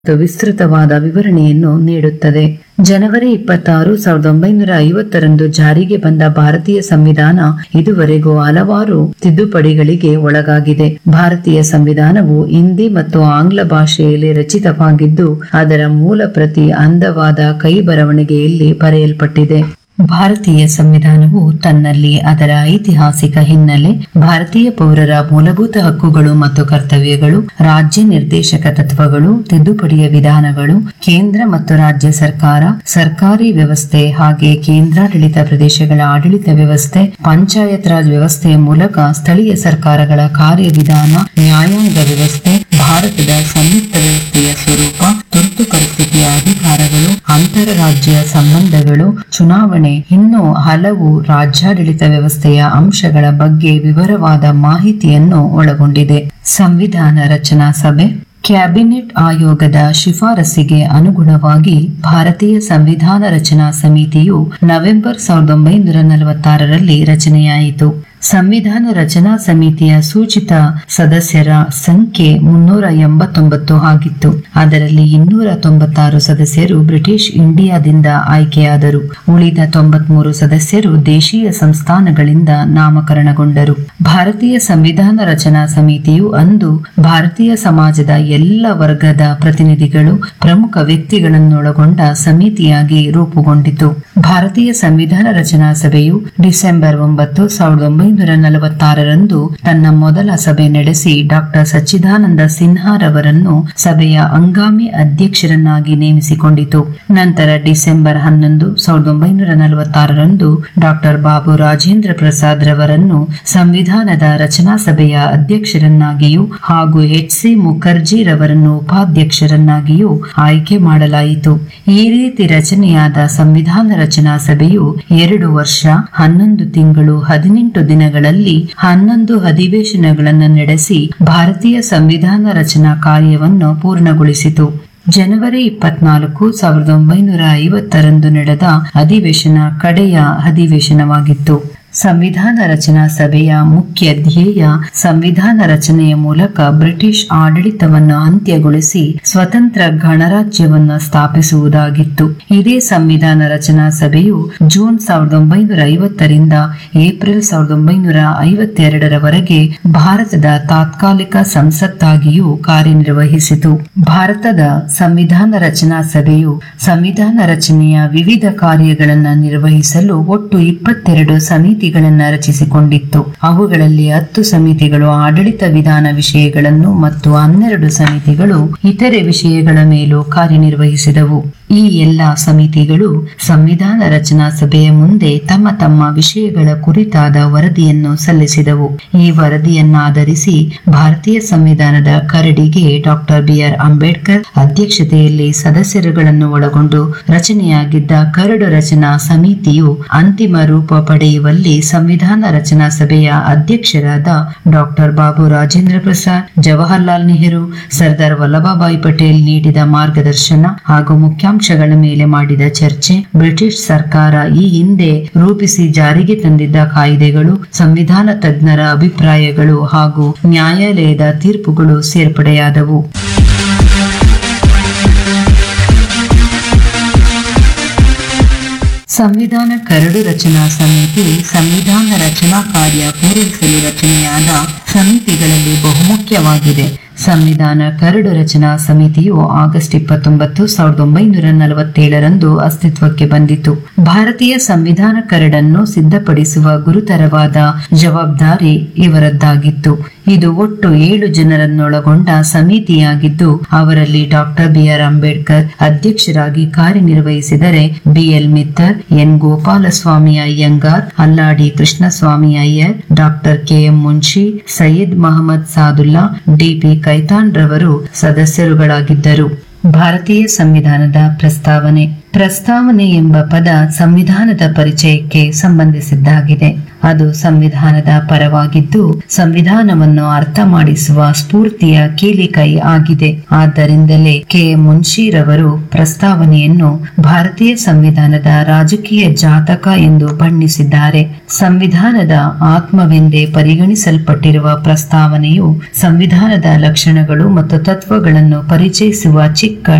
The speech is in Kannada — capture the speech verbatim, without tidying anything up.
ಮತ್ತು ವಿಸ್ತೃತವಾದ ವಿವರಣೆಯನ್ನು ನೀಡುತ್ತದೆ. ಜನವರಿ ಇಪ್ಪತ್ತಾರು ಸಾವಿರದ ಒಂಬೈನೂರ ಐವತ್ತರಂದು ಜಾರಿಗೆ ಬಂದ ಭಾರತೀಯ ಸಂವಿಧಾನ ಇದುವರೆಗೂ ಹಲವಾರು ತಿದ್ದುಪಡಿಗಳಿಗೆ ಒಳಗಾಗಿದೆ. ಭಾರತೀಯ ಸಂವಿಧಾನವು ಹಿಂದಿ ಮತ್ತು ಆಂಗ್ಲ ಭಾಷೆಯಲ್ಲಿ ರಚಿತವಾಗಿದ್ದು, ಅದರ ಮೂಲ ಪ್ರತಿ ಅಂದವಾದ ಕೈ ಬರವಣಿಗೆಯಲ್ಲಿ ಬರೆಯಲ್ಪಟ್ಟಿದೆ. ಭಾರತೀಯ ಸಂವಿಧಾನವು ತನ್ನಲ್ಲಿ ಅದರ ಐತಿಹಾಸಿಕ ಹಿನ್ನೆಲೆ, ಭಾರತೀಯ ಪೌರರ ಮೂಲಭೂತ ಹಕ್ಕುಗಳು ಮತ್ತು ಕರ್ತವ್ಯಗಳು, ರಾಜ್ಯ ನಿರ್ದೇಶಕ ತತ್ವಗಳು, ತಿದ್ದುಪಡಿಯ ವಿಧಾನಗಳು, ಕೇಂದ್ರ ಮತ್ತು ರಾಜ್ಯ ಸರ್ಕಾರ, ಸರ್ಕಾರಿ ವ್ಯವಸ್ಥೆ ಹಾಗೆ ಕೇಂದ್ರಾಡಳಿತ ಪ್ರದೇಶಗಳ ಆಡಳಿತ ವ್ಯವಸ್ಥೆ, ಪಂಚಾಯತ್ ರಾಜ್ ವ್ಯವಸ್ಥೆಯ ಮೂಲಕ ಸ್ಥಳೀಯ ಸರ್ಕಾರಗಳ ಕಾರ್ಯವಿಧಾನ, ನ್ಯಾಯಾಂಗ ವ್ಯವಸ್ಥೆ, ಭಾರತದ ಸಂಯುಕ್ತ ವ್ಯವಸ್ಥೆಯ ಸ್ವರೂಪ, ತುರ್ತು ಪರಿಸ್ಥಿತಿಯ ಅಧಿಕಾರಗಳು, ಅಂತರರಾಜ್ಯ ಸಂಬಂಧಗಳು, ಚುನಾವಣೆ, ಇನ್ನೂ ಹಲವು ರಾಜ್ಯಾಡಳಿತ ವ್ಯವಸ್ಥೆಯ ಅಂಶಗಳ ಬಗ್ಗೆ ವಿವರವಾದ ಮಾಹಿತಿಯನ್ನು ಒಳಗೊಂಡಿದೆ. ಸಂವಿಧಾನ ರಚನಾ ಸಭೆ ಕ್ಯಾಬಿನೆಟ್ ಆಯೋಗದ ಶಿಫಾರಸಿಗೆ ಅನುಗುಣವಾಗಿ ಭಾರತೀಯ ಸಂವಿಧಾನ ರಚನಾ ಸಮಿತಿಯು ನವೆಂಬರ್ ಸಾವಿರದ ಒಂಬೈನೂರ ನಲವತ್ತಾರರಲ್ಲಿ ರಚನೆಯಾಯಿತು. ಸಂವಿಧಾನ ರಚನಾ ಸಮಿತಿಯ ಸೂಚಿತ ಸದಸ್ಯರ ಸಂಖ್ಯೆ ಮುನ್ನೂರ ಎಂಬತ್ತೊಂಬತ್ತು ಆಗಿತ್ತು. ಅದರಲ್ಲಿ ಇನ್ನೂರ ತೊಂಬತ್ತಾರು ಸದಸ್ಯರು ಬ್ರಿಟಿಷ್ ಇಂಡಿಯಾದಿಂದ ಆಯ್ಕೆಯಾದರು. ಉಳಿದ ತೊಂಬತ್ಮೂರು ಸದಸ್ಯರು ದೇಶೀಯ ಸಂಸ್ಥಾನಗಳಿಂದ ನಾಮಕರಣಗೊಂಡರು. ಭಾರತೀಯ ಸಂವಿಧಾನ ರಚನಾ ಸಮಿತಿಯು ಅಂದು ಭಾರತೀಯ ಸಮಾಜದ ಎಲ್ಲ ವರ್ಗದ ಪ್ರತಿನಿಧಿಗಳು, ಪ್ರಮುಖ ವ್ಯಕ್ತಿಗಳನ್ನೊಳಗೊಂಡ ಸಮಿತಿಯಾಗಿ ರೂಪುಗೊಂಡಿತು. ಭಾರತೀಯ ಸಂವಿಧಾನ ರಚನಾ ಸಭೆಯು ಡಿಸೆಂಬರ್ ಒಂಬತ್ತು ಸಾವಿರದ ಒಂಬೈನೂರ ನಲವತ್ತಾರರಂದು ತನ್ನ ಮೊದಲ ಸಭೆ ನಡೆಸಿ ಡಾಕ್ಟರ್ ಸಚ್ಚಿದಾನಂದ ಸಿನ್ಹಾರವರನ್ನು ಸಭೆಯ ಹಂಗಾಮಿ ಅಧ್ಯಕ್ಷರನ್ನಾಗಿ ನೇಮಿಸಿಕೊಂಡಿತು. ನಂತರ ಡಿಸೆಂಬರ್ ಹನ್ನೊಂದು ಸಾವಿರದ ಒಂಬೈನೂರ ನಲವತ್ತಾರರಂದು ಡಾಕ್ಟರ್ ಬಾಬು ರಾಜೇಂದ್ರ ಪ್ರಸಾದ್ ರವರನ್ನು ಸಂವಿಧಾನದ ರಚನಾ ಸಭೆಯ ಅಧ್ಯಕ್ಷರನ್ನಾಗಿಯೂ ಹಾಗೂ ಎಚ್ ಸಿ ಮುಖರ್ಜಿ ರವರನ್ನು ಉಪಾಧ್ಯಕ್ಷರನ್ನಾಗಿಯೂ ಆಯ್ಕೆ ಮಾಡಲಾಯಿತು. ಈ ರೀತಿ ರಚನೆಯಾದ ಸಂವಿಧಾನ ರಚನಾ ಸಭೆಯು ಎರಡು ವರ್ಷ ಹನ್ನೊಂದು ತಿಂಗಳು ಹದಿನೆಂಟು ದಿನಗಳಲ್ಲಿ ಹನ್ನೊಂದು ಅಧಿವೇಶನಗಳನ್ನು ನಡೆಸಿ ಭಾರತೀಯ ಸಂವಿಧಾನ ರಚನಾ ಕಾರ್ಯವನ್ನು ಪೂರ್ಣಗೊಳಿಸಿತು. ಜನವರಿ ಇಪ್ಪತ್ನಾಲ್ಕು ಸಾವಿರದ ಒಂಬೈನೂರ ಐವತ್ತರಂದು ನಡೆದ ಅಧಿವೇಶನ ಕಡೆಯ ಅಧಿವೇಶನವಾಗಿತ್ತು. ಸಂವಿಧಾನ ರಚನಾ ಸಭೆಯ ಮುಖ್ಯ ಧ್ಯೇಯ ಸಂವಿಧಾನ ರಚನೆಯ ಮೂಲಕ ಬ್ರಿಟಿಷ್ ಆಡಳಿತವನ್ನು ಅಂತ್ಯಗೊಳಿಸಿ ಸ್ವತಂತ್ರ ಗಣರಾಜ್ಯವನ್ನು ಸ್ಥಾಪಿಸುವುದಾಗಿತ್ತು. ಇದೇ ಸಂವಿಧಾನ ರಚನಾ ಸಭೆಯು ಜೂನ್ ಸಾವಿರದ ಒಂಬೈನೂರ ಐವತ್ತರಿಂದ ಏಪ್ರಿಲ್ ಸಾವಿರದ ಒಂಬೈನೂರ ಐವತ್ತೆರಡರವರೆಗೆ ಭಾರತದ ತಾತ್ಕಾಲಿಕ ಸಂಸತ್ತಾಗಿಯೂ ಕಾರ್ಯನಿರ್ವಹಿಸಿತು. ಭಾರತದ ಸಂವಿಧಾನ ರಚನಾ ಸಭೆಯು ಸಂವಿಧಾನ ರಚನೆಯ ವಿವಿಧ ಕಾರ್ಯಗಳನ್ನು ನಿರ್ವಹಿಸಲು ಒಟ್ಟು ಇಪ್ಪತ್ತೆರಡು ಸಮಿತಿ ರಚಿಸಿಕೊಂಡಿತ್ತು. ಅವುಗಳಲ್ಲಿ ಹತ್ತು ಸಮಿತಿಗಳು ಆಡಳಿತ ವಿಧಾನ ವಿಷಯಗಳನ್ನು ಮತ್ತು ಹನ್ನೆರಡು ಸಮಿತಿಗಳು ಇತರೆ ವಿಷಯಗಳ ಮೇಲೂ ಕಾರ್ಯನಿರ್ವಹಿಸಿದವು. ಈ ಎಲ್ಲಾ ಸಮಿತಿಗಳು ಸಂವಿಧಾನ ರಚನಾ ಸಭೆಯ ಮುಂದೆ ತಮ್ಮ ತಮ್ಮ ವಿಷಯಗಳ ಕುರಿತಾದ ವರದಿಯನ್ನು ಸಲ್ಲಿಸಿದವು. ಈ ವರದಿಯನ್ನಾಧರಿಸಿ ಭಾರತೀಯ ಸಂವಿಧಾನದ ಕರಡಿಗೆ ಡಾಕ್ಟರ್ ಬಿ ಆರ್ ಅಂಬೇಡ್ಕರ್ ಅಧ್ಯಕ್ಷತೆಯಲ್ಲಿ ಸದಸ್ಯರುಗಳನ್ನು ಒಳಗೊಂಡು ರಚನೆಯಾಗಿದ್ದ ಕರಡು ರಚನಾ ಸಮಿತಿಯು ಅಂತಿಮ ರೂಪ ಪಡೆಯುವಲ್ಲಿ ಸಂವಿಧಾನ ರಚನಾ ಸಭೆಯ ಅಧ್ಯಕ್ಷರಾದ ಡಾಕ್ಟರ್ ಬಾಬು ರಾಜೇಂದ್ರ ಪ್ರಸಾದ್, ಜವಾಹರ್ಲಾಲ್ ನೆಹರು, ಸರ್ದಾರ್ ವಲ್ಲಭಭಾಯಿ ಪಟೇಲ್ ನೀಡಿದ ಮಾರ್ಗದರ್ಶನ ಹಾಗೂ ಮುಖ್ಯಾಂಶಗಳ ಮೇಲೆ ಮಾಡಿದ ಚರ್ಚೆ, ಬ್ರಿಟಿಷ್ ಸರ್ಕಾರ ಈ ಹಿಂದೆ ರೂಪಿಸಿ ಜಾರಿಗೆ ತಂದಿದ್ದ ಕಾಯ್ದೆಗಳು, ಸಂವಿಧಾನ ತಜ್ಞರ ಅಭಿಪ್ರಾಯಗಳು ಹಾಗೂ ನ್ಯಾಯಾಲಯದ ತೀರ್ಪುಗಳು ಸೇರ್ಪಡೆಯಾದವು. ಸಂವಿಧಾನ ಕರಡು ರಚನಾ ಸಮಿತಿ ಸಂವಿಧಾನ ರಚನಾ ಕಾರ್ಯ ಪೂರೈಸಲು ರಚನೆಯಾದ ಸಮಿತಿಗಳಲ್ಲಿ ಬಹುಮುಖ್ಯವಾಗಿದೆ. ಸಂವಿಧಾನ ಕರಡು ರಚನಾ ಸಮಿತಿಯು ಆಗಸ್ಟ್ ಇಪ್ಪತ್ತೊಂಬತ್ತು ಸಾವಿರದ ಒಂಬೈನೂರ ನಲವತ್ತೇಳರಂದು ಅಸ್ತಿತ್ವಕ್ಕೆ ಬಂದಿತು. ಭಾರತೀಯ ಸಂವಿಧಾನ ಕರಡನ್ನು ಸಿದ್ಧಪಡಿಸುವ ಗುರುತರವಾದ ಜವಾಬ್ದಾರಿ ಇವರದ್ದಾಗಿತ್ತು. ಇದು ಒಟ್ಟು ಏಳು ಜನರನ್ನೊಳಗೊಂಡ ಸಮಿತಿಯಾಗಿದ್ದು, ಅವರಲ್ಲಿ ಡಾಕ್ಟರ್ ಬಿ ಆರ್ ಅಂಬೇಡ್ಕರ್ ಅಧ್ಯಕ್ಷರಾಗಿ ಕಾರ್ಯನಿರ್ವಹಿಸಿದರೆ, B L Mitter, N Gopalaswamy Iyengar, ಅಲ್ಲಾಡಿ Krishnaswamy Iyer, doctor K M Munshi, Syed Mohammed Saadulla, D P Khaitan ರವರು ಸದಸ್ಯರುಗಳಾಗಿದ್ದರು. ಭಾರತೀಯ ಸಂವಿಧಾನದ ಪ್ರಸ್ತಾವನೆ. ಪ್ರಸ್ತಾವನೆ ಎಂಬ ಪದ ಸಂವಿಧಾನದ ಪರಿಚಯಕ್ಕೆ ಸಂಬಂಧಿಸಿದ್ದಾಗಿದೆ. ಅದು ಸಂವಿಧಾನದ ಪರವಾಗಿದ್ದು ಸಂವಿಧಾನವನ್ನು ಅರ್ಥ ಮಾಡಿಸುವ ಸ್ಫೂರ್ತಿಯ ಕೀಲಿಕೈ ಆಗಿದೆ. ಆದ್ದರಿಂದಲೇ ಕೆ ಮುನ್ಷಿರವರು ಪ್ರಸ್ತಾವನೆಯನ್ನು ಭಾರತೀಯ ಸಂವಿಧಾನದ ರಾಜಕೀಯ ಜಾತಕ ಎಂದು ಬಣ್ಣಿಸಿದ್ದಾರೆ. ಸಂವಿಧಾನದ ಆತ್ಮವೆಂದೇ ಪರಿಗಣಿಸಲ್ಪಟ್ಟಿರುವ ಪ್ರಸ್ತಾವನೆಯು ಸಂವಿಧಾನದ ಲಕ್ಷಣಗಳು ಮತ್ತು ತತ್ವಗಳನ್ನು ಪರಿಚಯಿಸುವ ಚಿಕ್ಕ